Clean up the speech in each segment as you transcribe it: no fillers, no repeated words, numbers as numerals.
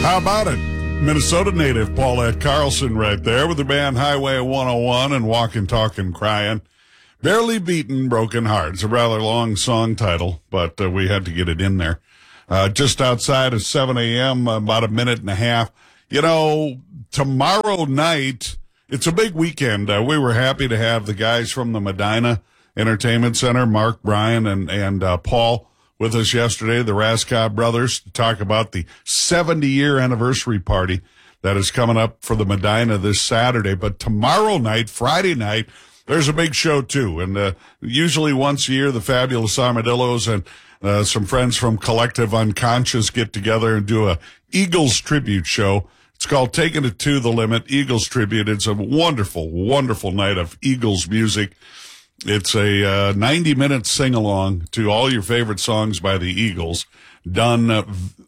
How about it? Minnesota native Paulette Carlson right there with the band Highway 101 and Walkin', Talkin', Cryin'. Barely Beaten, Broken Hearts. A rather long song title, but we had to get it in there. Just outside of 7 a.m., about a minute and a half. You know, tomorrow night, it's a big weekend. We were happy to have the guys from the Medina Entertainment Center, Mark, Brian, and Paul, with us yesterday, the Rascott brothers, to talk about the 70-year anniversary party that is coming up for the Medina this Saturday. But tomorrow night, Friday night, there's a big show too. And usually once a year, the Fabulous Armadillos and some friends from Collective Unconscious get together and do a Eagles tribute show. It's called Taking It to the Limit, Eagles Tribute. It's a wonderful, wonderful night of Eagles music. It's a 90-minute sing-along to all your favorite songs by the Eagles, done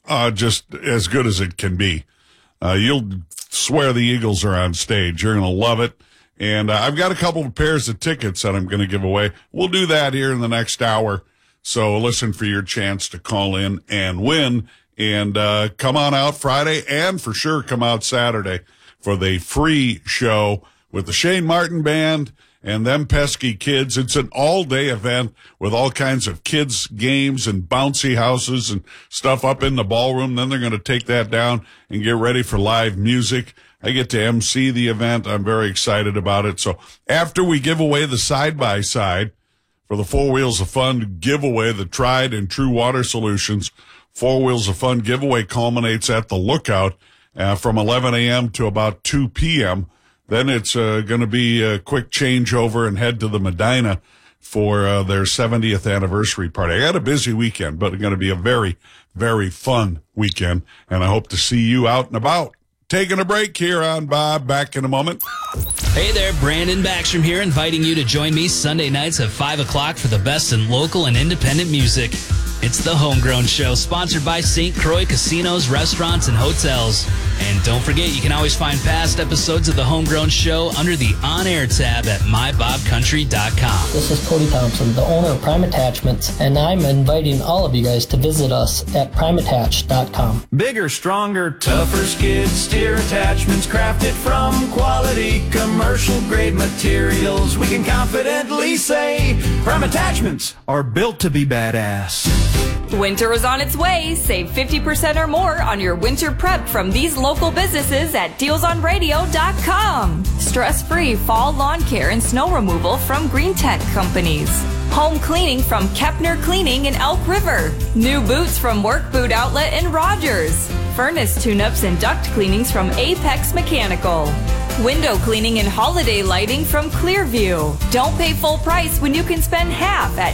just as good as it can be. You'll swear the Eagles are on stage. You're going to love it. And I've got a couple of pairs of tickets that I'm going to give away. We'll do that here in the next hour. So listen for your chance to call in and win. And come on out Friday, and for sure come out Saturday for the free show with the Shane Martin Band and them pesky kids. It's an all-day event with all kinds of kids' games and bouncy houses and stuff up in the ballroom. Then they're going to take that down and get ready for live music. I get to MC the event. I'm very excited about it. So after we give away the side-by-side for the 4 Wheels of Fun giveaway, the tried and true water solutions 4 Wheels of Fun giveaway culminates at the Lookout from 11 a.m. to about 2 p.m., Then it's going to be a quick changeover and head to the Medina for their 70th anniversary party. I had a busy weekend, but it's going to be a very, very fun weekend, and I hope to see you out and about. Taking a break here on Bob. Back in a moment. Hey there, Brandon Backstrom here, inviting you to join me Sunday nights at 5 o'clock for the best in local and independent music. It's the Homegrown Show, sponsored by St. Croix Casinos, Restaurants, and Hotels. And don't forget, you can always find past episodes of the Homegrown Show under the On-Air tab at mybobcountry.com. This is Cody Thompson, the owner of Prime Attachments, and I'm inviting all of you guys to visit us at primeattach.com. Bigger, stronger, tougher skid steer attachments crafted from quality commercial-grade materials. We can confidently say Prime Attachments are built to be badass. Winter is on its way. Save 50% or more on your winter prep from these local businesses at dealsonradio.com. Stress-free fall lawn care and snow removal from Green Tech Companies. Home cleaning from Kepner Cleaning in Elk River. New boots from Work Boot Outlet in Rogers. Furnace tune-ups and duct cleanings from Apex Mechanical. Window cleaning and holiday lighting from Clearview. Don't pay full price when you can spend half at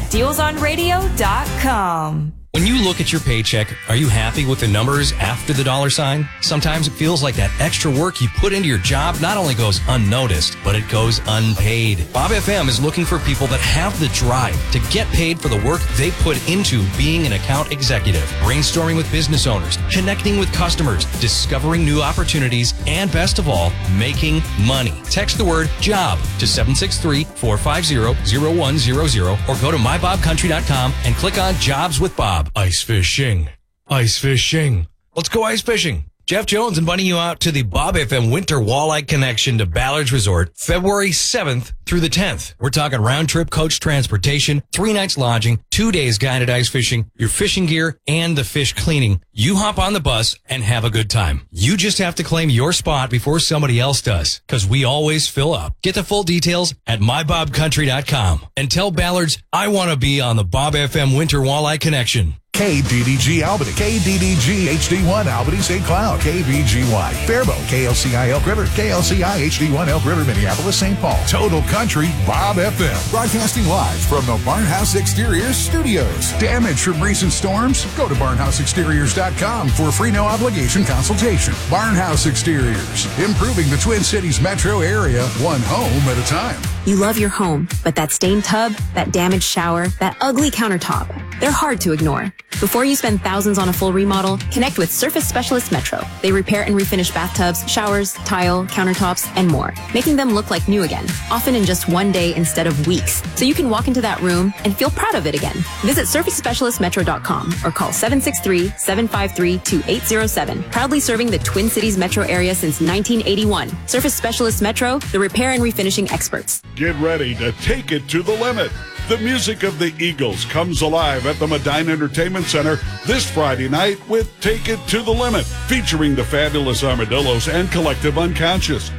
dealsonradio.com. When you look at your paycheck, are you happy with the numbers after the dollar sign? Sometimes it feels like that extra work you put into your job not only goes unnoticed, but it goes unpaid. Bob FM is looking for people that have the drive to get paid for the work they put into being an account executive, brainstorming with business owners, connecting with customers, discovering new opportunities, and best of all, making money. Text the word JOB to 763-450-0100 or go to mybobcountry.com and click on Jobs with Bob. Ice fishing. Ice fishing. Let's go ice fishing. Jeff Jones inviting you out to the Bob FM Winter Walleye Connection to Ballards Resort, February 7th through the 10th. We're talking round-trip coach transportation, 3 nights lodging, 2 days guided ice fishing, your fishing gear, and the fish cleaning. You hop on the bus and have a good time. You just have to claim your spot before somebody else does, because we always fill up. Get the full details at mybobcountry.com and tell Ballards, I want to be on the Bob FM Winter Walleye Connection. KDDG Albany, KDDG HD1 Albany St. Cloud, KBGY Faribault, KLCI Elk River, KLCI HD1 Elk River Minneapolis St. Paul. Total Country Bob FM. Broadcasting live from the Barnhouse Exteriors Studios. Damage from recent storms? Go to barnhouseexteriors.com for a free no obligation consultation. Barnhouse Exteriors, improving the Twin Cities metro area one home at a time. You love your home, but that stained tub, that damaged shower, that ugly countertop, they're hard to ignore. Before you spend thousands on a full remodel, connect with Surface Specialist Metro. They repair and refinish bathtubs, showers, tile, countertops, and more, making them look like new again, often in just one day instead of weeks, so you can walk into that room and feel proud of it again. Visit SurfaceSpecialistMetro.com or call 763-753-2807. Proudly serving the Twin Cities metro area since 1981. Surface Specialist Metro, the repair and refinishing experts. Get ready to take it to the limit. The music of the Eagles comes alive at the Medina Entertainment Center this Friday night with Take It to the Limit, featuring the Fabulous Armadillos and Collective Unconscious.